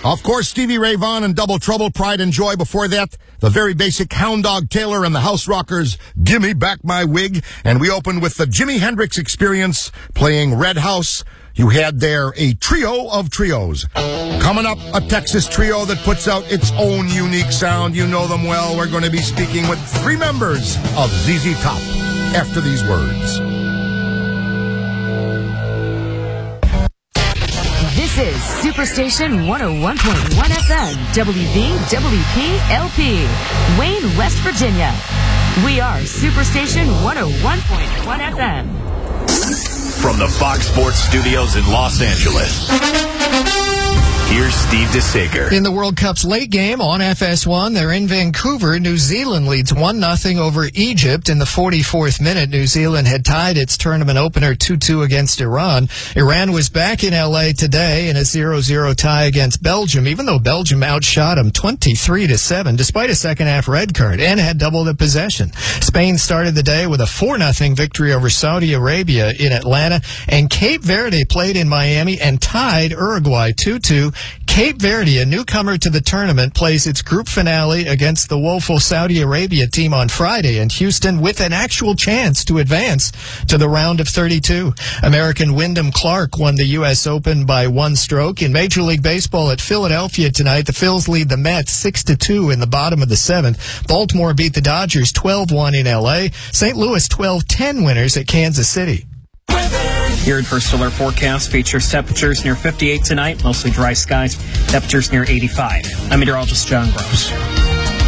Of course, Stevie Ray Vaughan and Double Trouble, Pride and Joy. Before that, the very basic Hound Dog Taylor and the House Rockers, Gimme Back My Wig. And we opened with the Jimi Hendrix Experience playing Red House. You had there a trio of trios. Coming up, a Texas trio that puts out its own unique sound. You know them well. We're going to be speaking with 3 members of ZZ Top after these words. This is Superstation 101.1 FM, WVWP LP, Wayne, West Virginia. We are Superstation 101.1 FM. From the Fox Sports Studios in Los Angeles, here's Steve DeSager. In the World Cup's late game on FS1, they're in Vancouver. New Zealand leads 1-0 over Egypt. In the 44th minute, New Zealand had tied its tournament opener 2-2 against Iran. Iran was back in L.A. today in a 0-0 tie against Belgium, even though Belgium outshot them 23-7, despite a second-half red card, and had double the possession. Spain started the day with a 4-0 victory over Saudi Arabia in Atlanta, and Cape Verde played in Miami and tied Uruguay 2-2. Cape Verde, a newcomer to the tournament, plays its group finale against the woeful Saudi Arabia team on Friday in Houston with an actual chance to advance to the round of 32. American Wyndham Clark won the U.S. Open by 1 stroke. In Major League Baseball at Philadelphia tonight, the Phils lead the Mets 6-2 in the bottom of the 7th. Baltimore beat the Dodgers 12-1 in L.A. St. Louis 12-10 winners at Kansas City. Your First Alert forecast features temperatures near 58 tonight, mostly dry skies, temperatures near 85. I'm meteorologist John Gross.